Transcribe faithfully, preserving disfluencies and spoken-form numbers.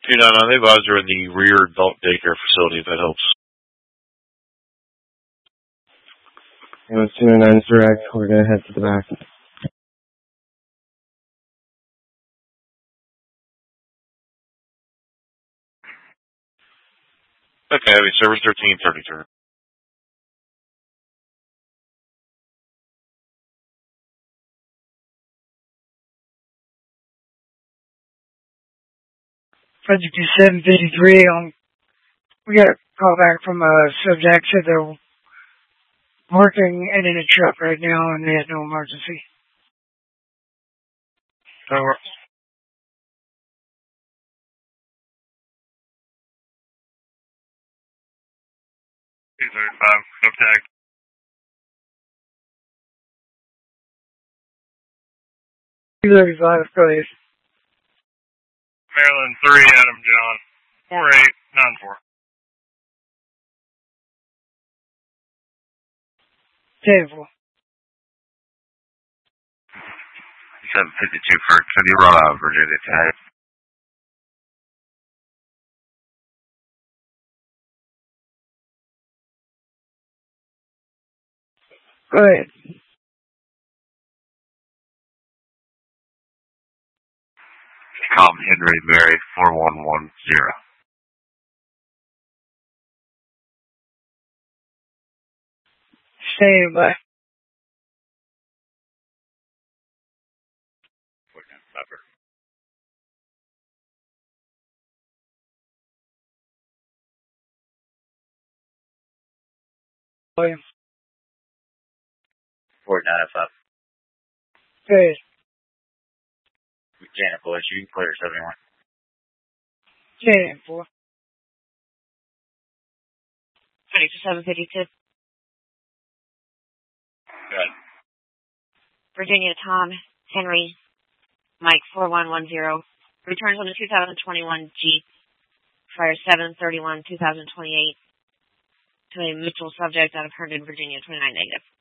two nine nine, they advise you're in the rear adult daycare facility, if that helps. It was two nine nine's direct. We're going to head to the back. Okay, I mean, service thirteen thirty-three. Project seven fifty-three, um, we got a call back from a subject said they're working in a truck right now and they had no emergency. Over. two thirty-five, contact. two thirty-five, go ahead. Maryland three, Adam John, four eight nine four. ten four. seven fifty-two for City Run out of Virginia Tech. Go ahead. Calm Henry Mary four one one zero. Stand by. William. Four nine five. Go ahead. Mechanical issue, clear seventy-one. ten four. seven fifty-two. Good. Virginia Tom Henry Mike four one one zero. Returns on the two thousand twenty-one Jeep. Fire seven thirty-one two thousand twenty-eight to a mutual subject out of Herndon, Virginia, twenty-nine negative.